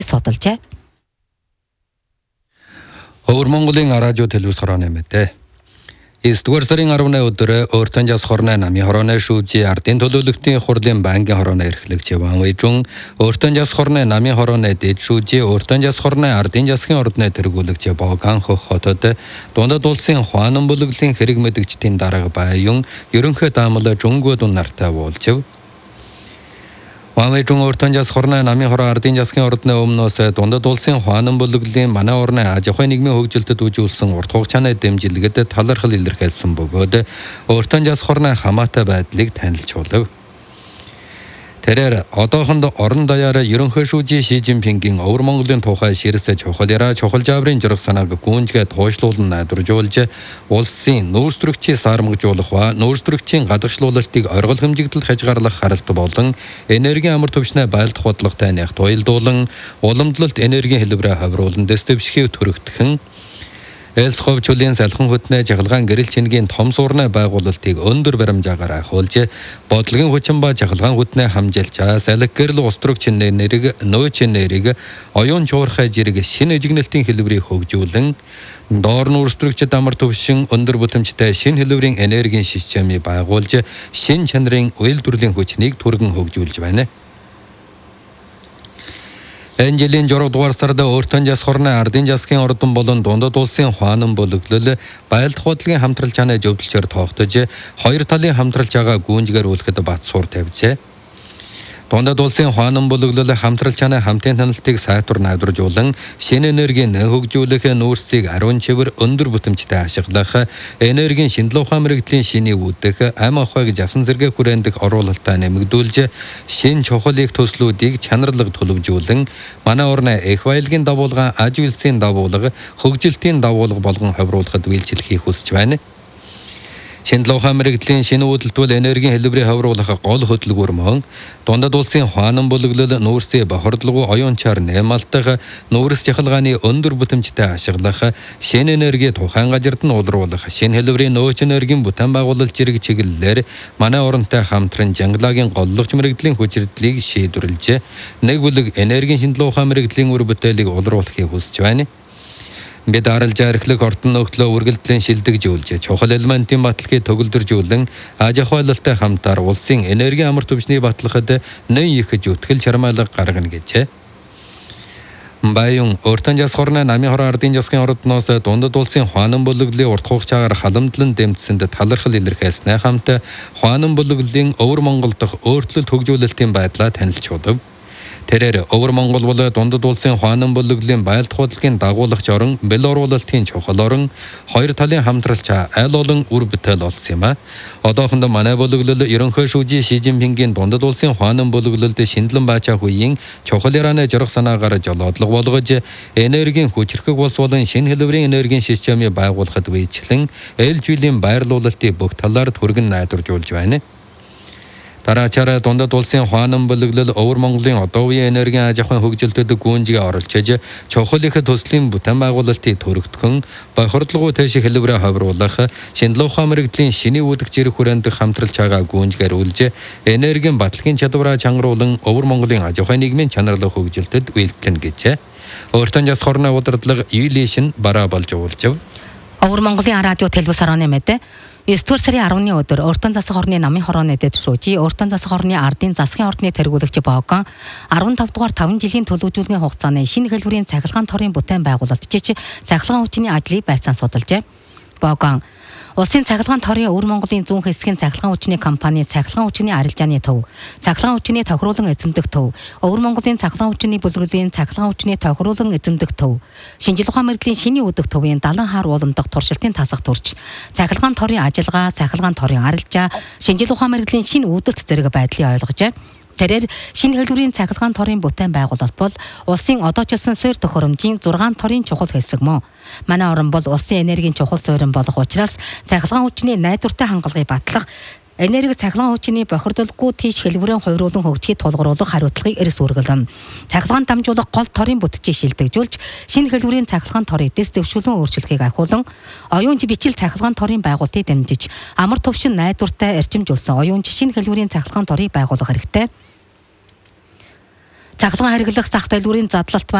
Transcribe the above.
судалжээ. Өвөр Монголын радио телевиз хорооны мэдээ. 9-р сарын 10-ны өдөр Өөртөн жас хорны намын хорооны шүүжи ардын төлөөлөгчдийн хурлын банкын хорооны эрхлэгч Ван Вэйжун Өөртөн жас хорны намын хорооны дэд шүүжи Өөртөн жас хорны ардын жасгийн ордны тэргүүлэгч Боган хотод дундад улсын хуанан бүлэглэлийн хэрэг мэдэгчдийн дарга Баян ерөнхий даамал Жунгууд нартай уулзв. Ван Вэйжун Өөртөн жас хорны намын хороо ардын жасгийн ордны өмнөөс дундад улсын хуанан бүлэглэлийн манай орны аж ахуйн нийгмийн хөгжилдөд үжүүлсэн урт хугацааны дэмжлэгэд талархал илэрхийлсэн бөгөөд Өөртөн жас хорны хамаатай байдлыг танилцуулв. Тэрээр одоохонд орон даяараа ерөнхий шүүжи Ши Жинпингийн Өвөр Монголын тухай ширээсээ чухалаараа чухал жаврын журах санааг гүнжгээ тоошлуулан найдваржуулж улсын нөөцлөгчийг сармагжуулах ба нөөцлөгчийн гадагшлуулалтыг оргил хэмжигдэл хязгаарлах харалт болон энергийн амар түвшний байлдах бодлоготой нэх туйлдуулан уламжлалт энергийн хэлбэрээ хавруулан дэстөвшгийг төрөгдөхөн Элсхов чулын салхан хөтнэ жахалгаан гэрэл чингийн том суурны байгуулалтыг өндөр баримжаагаар ахуулж бодлогын хүчин ба жахалгаан хөтнэ хамжилж салхи гэрэл устрагч нэрийг нөөч нэрийг оюун чуурхай жирэг шинэ эжигнэлтийн хэлбэрийг хөгжүүлэн доор нүүрстрэгчд амар түвшин өндөр бүтэмжтэй шинэ хэлбэрийн энергийн системийг байгуулж шинэ чанарын үйлдвэрлэлийн хүчнийг түргэн хөгжүүлж байна. Энэлийн 6 дугаар сард Өөртөн жас хорны ардын жасгийн ордон болон дундад улсын хуанан бүлэглэл байлдах бодлогын хамтралж хааны зөвлөлчөөр тоогдож 2 талын хамтралж байгаа гүнжгээр үлэхэд бат суур тавьжээ. Дундад улсын хуанан бүлэглэл хамтралж хааны хамтын таналтыг сайтур найдваржуулан шинэ энергийн хөгжүүлэх нүүрсийг ариун чивэр өндөр бүтэмжтэй ашиглах энергийн шинжилгээ ухаан мэрэгдлийн шинийг үүдэх ам ахуйг жасан зэрэг хүрэндэх оруулалтаа нэмэгдүүлж шинэ чухлыг төслүүдийг чанарлаг төлөвжүүлэн манай орны их баялагын дагуулгын аж үйлсийн дагуулга хөгжилтийн дагуулга болгон хавруулахад үйлчлэл хийх хүсэж байна. Шинжилгээ ухаан мэрэгдлийн шинэ үүдэлтвэл энергийн хэлбэрийг хавруулах гол хөдөлгүүр мөн дундад улсын хуанан бүлэглэл нүүрсийн бохирдлого оюунчаар нэмэлтэх нүүрс жахалгааны өндөр бүтэмжтэй ашиглах шинэ энерги тухайн газарт нь улруулах шинэ хэлбэрийн нөөц энергийн бүтээн байгуулалт зэрэг чиглэлээр манай оронтой хамтран жангалагийн голлогч мэрэгдлийн хүчирдлийг шийдвэрлэж нэг бүлэг энергийн шинжилгээ ухаан мэрэгдлийн үр бүтээлийг улруулахыг хүсэж байна. Бид аралж архлаг ордон нөхдлөө үргэлжлэн шилдэгжүүлж чухал элементийн баталгыг төгөлдржүүлэн аж ахуйлалтай хамтаар улсын энергийн амар түвшний баталгад нэн их зүтгэл чармайлга гаргана гэжээ. Баян Өөртөн жас хорны намын хороо ардын жасгийн ордноос дундад улсын хуанан бүлэглэлийн урт хугацаагаар халамтлан дэмжсэнд талархал илэрхийлснээ хамт хуанан бүлэглэлийн Өвөр Монгол дахь өөрчлөлт хөгжүүлэлтийн байдлаа танилцуулв. Тэрээр Өвөр Монгол бол дундад улсын хуанан бүлэглэлийн байлдах бодлогын дагуулагч орон бэл оруулалтын чухал орон 2 талын хамтралч аль олон үр бүтээл болсон юм а. Одоохондоо манай бүлэглэл ерөнхий шүүжи Ши Жинпингийн дундад улсын хуанан бүлэглэлд шинжилэн баачаах үеийн чухал ярианы журах санаагаар жолоодлого болгож энергийн хүчрхэг болс болон шинэ хэлбэрийн энергийн системийг байгуулахад үйлчлэн ээлж үеийн байрлуулалтыг бүх талаар түргэн найдваржуулж байна. Тараачаараа дундад улсын хуанан бүлэглэл Өвөр Монголын одоо үеийн энергийн аж ахуйн хөгжилтөд гүнжгээ оруулж чухал их төслийн бүтээн байгуулалтыг төрөгдөхөн бохирдлого тэших хэлбэрээ хавруулах шинжилгээ ухаан мэрэгдлийн шиний үүдэх зэрэг хүрээнд хамтралж байгаа гүнжгээр үлж энергийн баталгын чадвараа чангаруулан Өвөр Монголын аж ахуйн нийгмийн чанарлах хөгжилтөд үйлдэлнэ гэжээ. Өөртөн жас хорны удирдлага Юлишин бараа болж уулзв. Өвөр Монголын радио телевиз хорооны мэдээ 9-р сарын 10-ны өдөр Өөртөн засаг хорны намын хорооны дэд шүүжи Өөртөн засаг хорны ардын засгийн ордны тэргүүлэгч Боган 15 дугаар 5 жилийн төлөвлөжүүлгийн хугацааны шинэ хэлбэрийн цахилгаан торын бүтээн байгуулалт жиж цахилгаан хүчний ажлыг байцаан судалжээ. Боган улсын цахилгаан торын Өвөр Монголын зүүн хэсгийн цахилгаан хүчний компани цахилгаан хүчний арилжааны төв, цахилгаан хүчний тохируулан эзэмдэх төв, Өвөр Монголын цахилгаан хүчний бүлэглэлийн цахилгаан хүчний тохируулан эзэмдэх төв, шинжилгээ ухаан мэргэжлийн шиний үүдэх төвийн 70 хар ууландах туршилтын тасах төрч, цахилгаан торын ажиллагаа, цахилгаан торын арилжаа, шинжилгээ ухаан мэргэжлийн шинэ үүдэлт зэрэг байдлыг ойлгожээ. Тэрээр шинэ хэлбэрийн цахилгаан торын бүтээн байгуулалт бол улсын одоочилсан суурь төхөөрөмжийн 6 торын чухал хэсэг мөн. Манай орн бол улсын энергийн чухал суурин болох учраас цахилгаан хүчний найдвартай хангалгыг батлах, энерги цахилгаан хүчний бохирдолгүй тийш хэлбэрийн хувируулан хөгжихийг тулгуурлах хариуцлагыг эрс үргэлэн. Цахилгаан дамжуулах гол торын бүтцийг шилдэгжүүлж, шинэ хэлбэрийн цахилгаан торыг дэс дэвшүүлэн өөрчлөхийг ахиулан, оюунч бичил цахилгаан торын байгуулалтыг дэмжиж, амар төвшин найдвартай эрчимжүүлсэн оюунч шинэ хэлбэрийн цахилгаан торыг байгуулах хэрэгтэй. Цахилгаан хэрэглэх зах дэлгүүрийн задлалт ба